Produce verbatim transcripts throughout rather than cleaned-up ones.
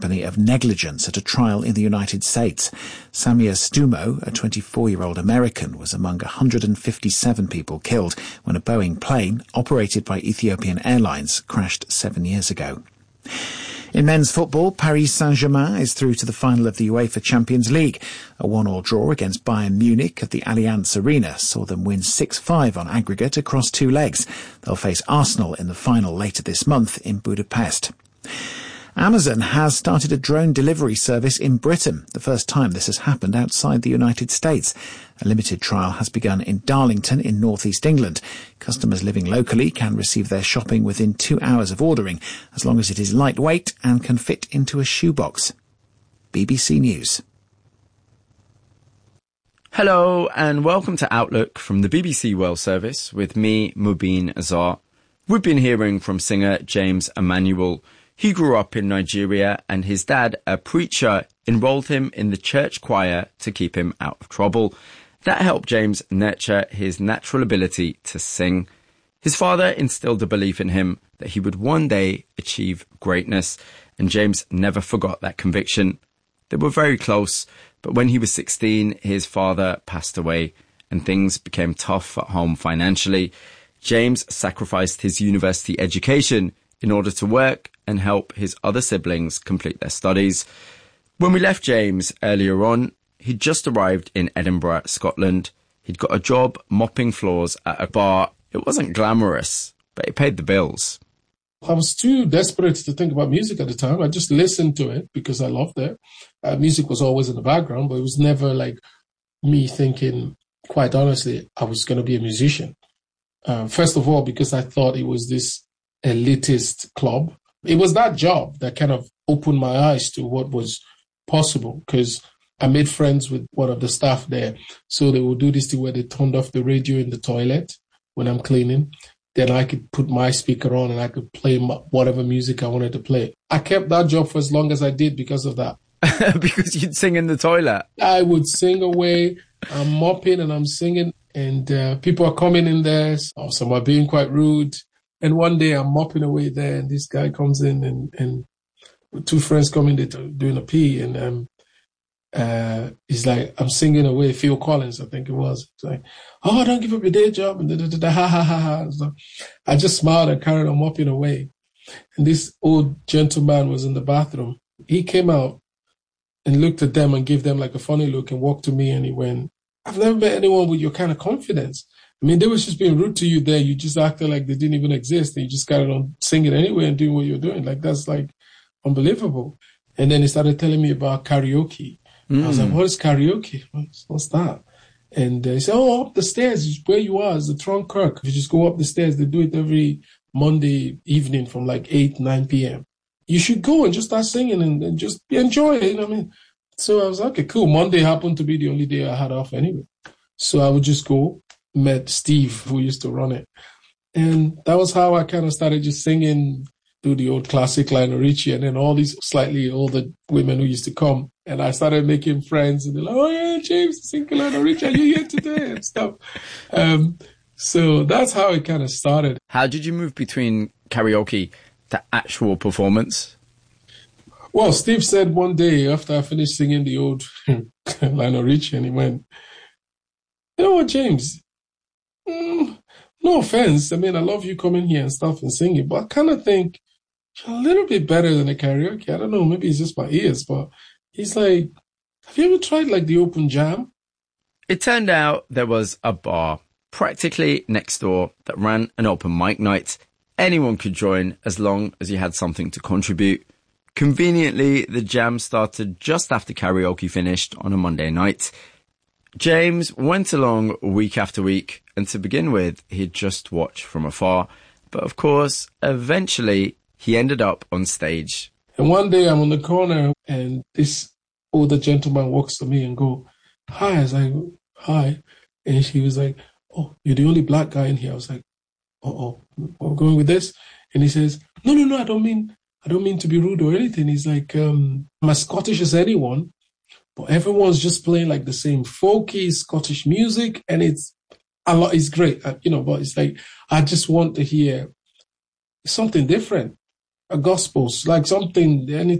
company of negligence at a trial in the United States. Samir Stumo, a twenty-four-year-old American, was among one hundred fifty-seven people killed when a Boeing plane, operated by Ethiopian Airlines, crashed seven years ago. In men's football, Paris Saint-Germain is through to the final of the UEFA Champions League. A one-all draw against Bayern Munich at the Allianz Arena saw them win six five on aggregate across two legs. They'll face Arsenal in the final later this month in Budapest. Amazon has started a drone delivery service in Britain, the first time this has happened outside the United States. A limited trial has begun in Darlington in northeast England. Customers living locally can receive their shopping within two hours of ordering, as long as it is lightweight and can fit into a shoebox. B B C News. Hello and welcome to Outlook from the B B C World Service with me, Mubin Azar. We've been hearing from singer James Emmanuel. He grew up in Nigeria and his dad, a preacher, enrolled him in the church choir to keep him out of trouble. That helped James nurture his natural ability to sing. His father instilled a belief in him that he would one day achieve greatness, and James never forgot that conviction. They were very close, but when he was sixteen, his father passed away and things became tough at home financially. James sacrificed his university education in order to work and help his other siblings complete their studies. When we left James earlier on, he'd just arrived in Edinburgh, Scotland. He'd got a job mopping floors at a bar. It wasn't glamorous, but it paid the bills. I was too desperate to think about music at the time. I just listened to it because I loved it. Uh, music was always in the background, but it was never like me thinking, quite honestly, I was going to be a musician. Uh, first of all, because I thought it was this elitist club. It was that job that kind of opened my eyes to what was possible, because I made friends with one of the staff there. So they would do this thing where they turned off the radio in the toilet when I'm cleaning. Then I could put my speaker on and I could play my, whatever music I wanted to play. I kept that job for as long as I did because of that. Because you'd sing in the toilet? I would sing away. I'm mopping and I'm singing, and uh, people are coming in there. Some are being quite rude. And one day I'm mopping away there, and this guy comes in, and, and two friends come in there doing a pee, and um, uh, he's like, I'm singing away, Phil Collins, I think it was. It's like, oh, don't give up your day job, and da, da, da, da, ha, ha, ha, ha. So I just smiled and carried on mopping away. And this old gentleman was in the bathroom. He came out and looked at them and gave them like a funny look and walked to me, and he went, I've never met anyone with your kind of confidence. I mean, they were just being rude to you there. You just acted like they didn't even exist, and you just carried on singing anyway and doing what you're doing. Like, that's like unbelievable. And then he started telling me about karaoke. Mm. I was like, what is karaoke? What's, what's that? And uh, he said, oh, up the stairs, where you are is the Tron Kirk. If you just go up the stairs, they do it every Monday evening from like eight, nine p.m. You should go and just start singing and, and just enjoy it. You know what I mean? So I was like, okay, cool. Monday happened to be the only day I had off anyway. So I would just go. Met Steve, who used to run it. And that was how I kind of started just singing, do the old classic Lionel Richie, and then all these slightly older women who used to come. And I started making friends, and they're like, oh yeah, James, singing Lionel Richie, are you here today? And stuff. Um, so that's how it kind of started. How did you move between karaoke to actual performance? Well, Steve said one day after I finished singing the old Lionel Richie, and he went, you know what, James? Mm, no offense. I mean, I love you coming here and stuff and singing, but I kind of think you're a little bit better than a karaoke. I don't know. Maybe it's just my ears, but he's like, have you ever tried like the open jam? It turned out there was a bar practically next door that ran an open mic night. Anyone could join as long as you had something to contribute. Conveniently, the jam started just after karaoke finished on a Monday night. James went along week after week, and to begin with, he'd just watch from afar. But of course, eventually, he ended up on stage. And one day I'm on the corner, and this older gentleman walks to me and go, hi. I was like, hi. And she was like, oh, you're the only black guy in here. I was like, uh-oh, I'm going with this. And he says, no, no, no, I don't mean, I don't mean to be rude or anything. He's like, um, I'm as Scottish as anyone. But everyone's just playing like the same folky Scottish music, and it's a lot. It's great, you know. But it's like I just want to hear something different, a gospel, like something, anything,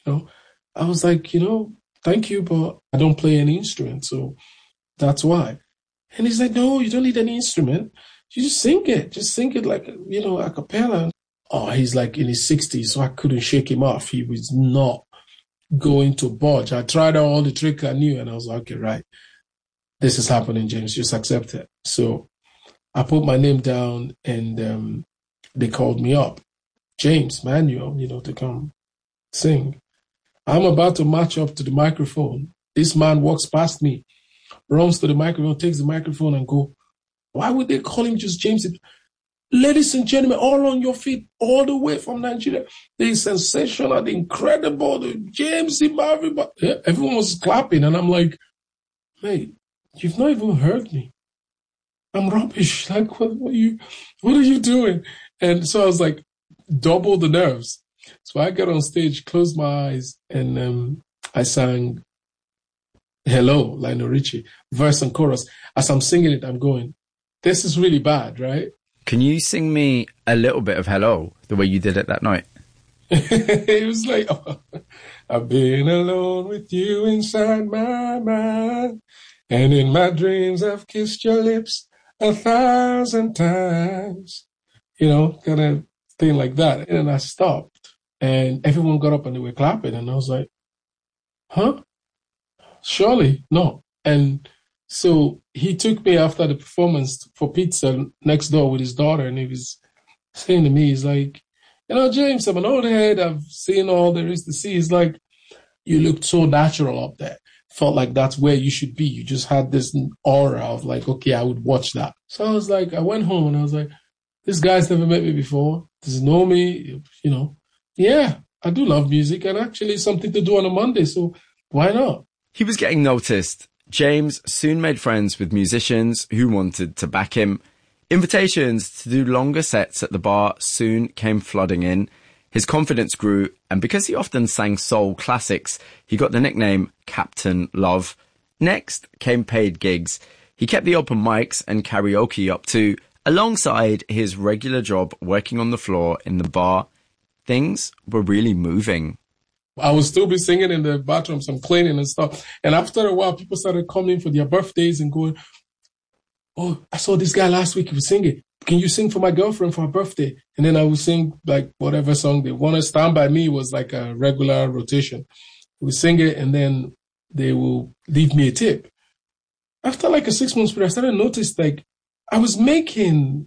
You know, I was like, you know, thank you, but I don't play any instrument, so that's why. And he's like, no, you don't need any instrument. You just sing it. Just sing it like, you know, a cappella. Oh, he's like in his sixties, so I couldn't shake him off. He was not going to budge. I tried out all the tricks I knew, and I was like, okay, right. This is happening, James. Just accept it. So I put my name down, and um, they called me up. James Manuel, you know, to come sing. I'm about to march up to the microphone. This man walks past me, runs to the microphone, takes the microphone and go, why would they call him just James? Ladies and gentlemen, all on your feet, all the way from Nigeria. The sensational, the incredible, the James, everybody. Everyone was clapping, and I'm like, mate, you've not even heard me. I'm rubbish. Like, what, what are you, what are you doing? And so I was like, double the nerves. So I got on stage, closed my eyes, and um, I sang Hello, Lionel Richie, verse and chorus. As I'm singing it, I'm going, this is really bad, right? Can you sing me a little bit of Hello, the way you did it that night? It was like, oh, I've been alone with you inside my mind, and in my dreams I've kissed your lips a thousand times. You know, kind of thing like that. And I stopped, and everyone got up and they were clapping, and I was like, huh? Surely, no. And so he took me after the performance for pizza next door with his daughter, and he was saying to me, he's like, you know, James, I'm an old head. I've seen all there is to see. He's like, you looked so natural up there. Felt like that's where you should be. You just had this aura of like, okay, I would watch that. So I was like, I went home and I was like, this guy's never met me before. Doesn't know me, you know. Yeah, I do love music, and actually something to do on a Monday, so why not? He was getting noticed. James soon made friends with musicians who wanted to back him. Invitations to do longer sets at the bar soon came flooding in. His confidence grew, and because he often sang soul classics, he got the nickname Captain Love. Next came paid gigs. He kept the open mics and karaoke up too, alongside his regular job working on the floor in the bar. Things were really moving. I would still be singing in the bathroom, some cleaning and stuff. And after a while, people started coming for their birthdays and going, oh, I saw this guy last week, he was singing. Can you sing for my girlfriend for her birthday? And then I would sing like whatever song they wanted. Stand By Me was like a regular rotation. We would sing it, and then they will leave me a tip. After like a six months period, I started to notice like I was making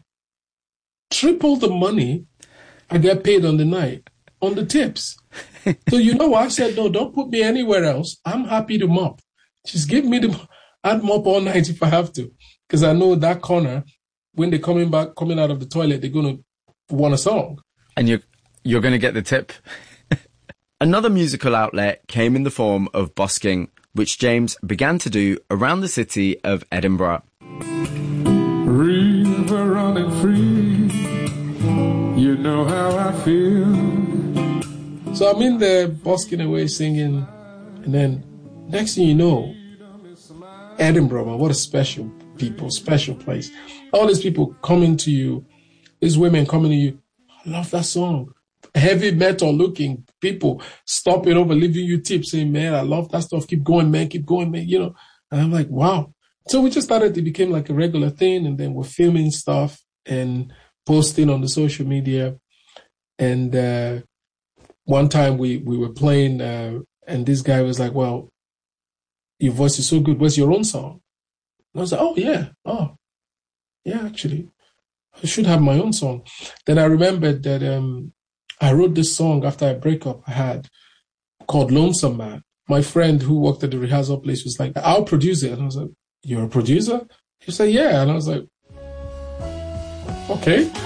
triple the money I get paid on the night on the tips. So you know what? I said, no, don't put me anywhere else. I'm happy to mop. Just give me the, I'd mop all night if I have to. Because I know that corner, when they're coming back, coming out of the toilet, they're going to want a song. And you're, you're going to get the tip. Another musical outlet came in the form of busking, which James began to do around the city of Edinburgh. River running free, you know how I feel. So I'm in there busking away, singing, and then next thing you know, Edinburgh, man, what a special people, special place. All these people coming to you, these women coming to you, I love that song. Heavy metal looking people stopping over, leaving you tips, saying, man, I love that stuff. Keep going, man, keep going, man, you know. And I'm like, wow. So we just started, it became like a regular thing, and then we're filming stuff and posting on the social media. And uh, one time we, we were playing, uh, and this guy was like, well, your voice is so good. Where's your own song? And I was like, oh, yeah. Oh, yeah, actually, I should have my own song. Then I remembered that um, I wrote this song after a breakup I had called Lonesome Man. My friend who worked at the rehearsal place was like, I'll produce it. And I was like, you're a producer? He said, yeah. And I was like, okay.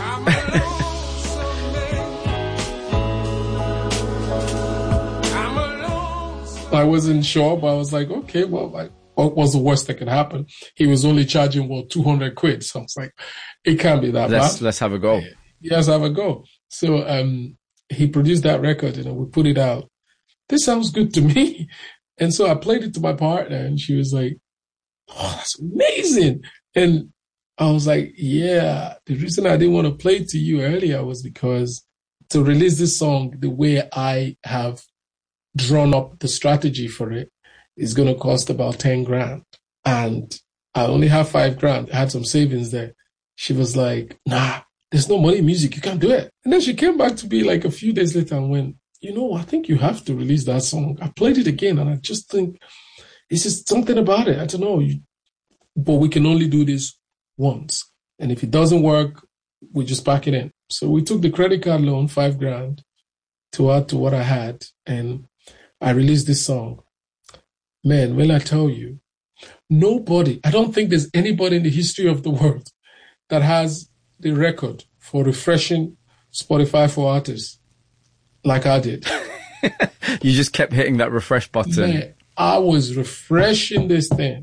I wasn't sure, but I was like, okay, well, like, what was the worst that could happen? He was only charging, well, two hundred quid. So I was like, it can't be that let's, bad. Let's have a go. Yes, have a go. So um, he produced that record, and we put it out. This sounds good to me. And so I played it to my partner, and she was like, oh, that's amazing. And I was like, yeah, the reason I didn't want to play it to you earlier was because to release this song the way I have drawn up the strategy for it. It's going to cost about ten grand. And I only have five grand. I had some savings there. She was like, nah, there's no money in music. You can't do it. And then she came back to me like a few days later and went, you know, I think you have to release that song. I played it again and I just think it's just something about it. I don't know. You, but we can only do this once. And if it doesn't work, we just pack it in. So we took the credit card loan, five grand, to add to what I had. And I released this song. Man, when I tell you, nobody, I don't think there's anybody in the history of the world that has the record for refreshing Spotify for artists like I did. You just kept hitting that refresh button. Man, I was refreshing this thing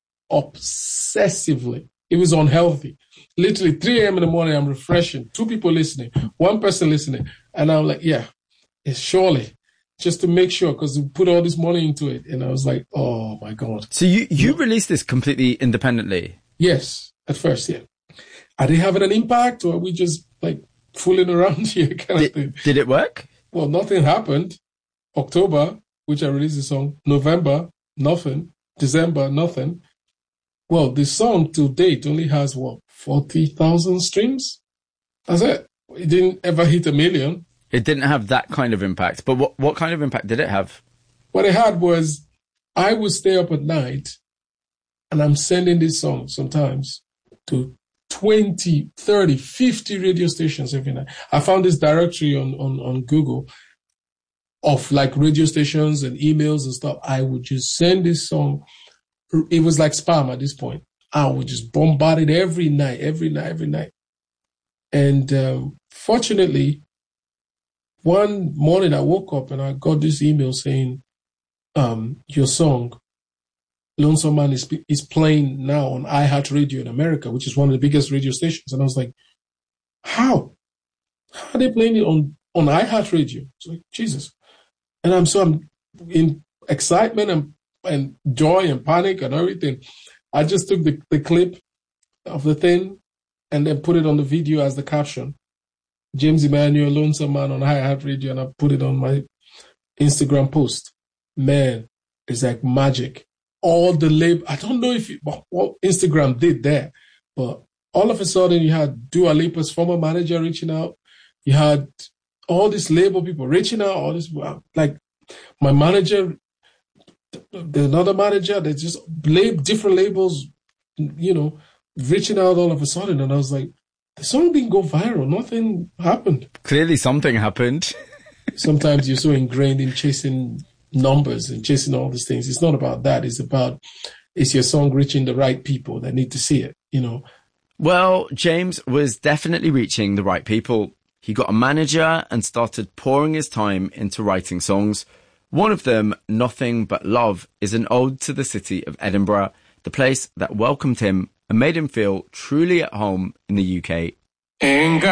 obsessively. It was unhealthy. Literally three a.m. in the morning, I'm refreshing. Two people listening, one person listening. And I'm like, yeah, it's surely. Just to make sure, because we put all this money into it. And I was like, oh, my God. So you, you yeah. released this completely independently? Yes, at first, yeah. Are they having an impact, or are we just, like, fooling around here kind did, of thing? Did it work? Well, nothing happened. October, which I released the song. November, nothing. December, nothing. Well, the song to date only has, what, forty thousand streams? That's it. It didn't ever hit a million. It didn't have that kind of impact. But what, what kind of impact did it have? What it had was I would stay up at night and I'm sending this song sometimes to twenty, thirty, fifty radio stations every night. I found this directory on, on, on Google of like radio stations and emails and stuff. I would just send this song. It was like spam at this point. I would just bombard it every night, every night, every night. And um, fortunately, one morning I woke up and I got this email saying, um, your song, Lonesome Man, is, is playing now on iHeartRadio in America, which is one of the biggest radio stations. And I was like, how? How are they playing it on, on iHeartRadio? It's like, Jesus. And I'm so I'm in excitement and, and joy and panic and everything. I just took the, the clip of the thing and then put it on the video as the caption. James Emmanuel, Lonesome Man on iHeartRadio, and I put it on my Instagram post. Man, it's like magic. All the label, I don't know if it, what Instagram did there, but all of a sudden you had Dua Lipa's former manager reaching out. You had all these label people reaching out, all this, like my manager, the another manager, they just lab, different labels, you know, reaching out all of a sudden. And I was like, the song didn't go viral. Nothing happened. Clearly something happened. Sometimes you're so ingrained in chasing numbers and chasing all these things. It's not about that. It's about, is your song reaching the right people that need to see it, you know? Well, James was definitely reaching the right people. He got a manager and started pouring his time into writing songs. One of them, Nothing But Love, is an ode to the city of Edinburgh, the place that welcomed him and made him feel truly at home in the U K. Ain't got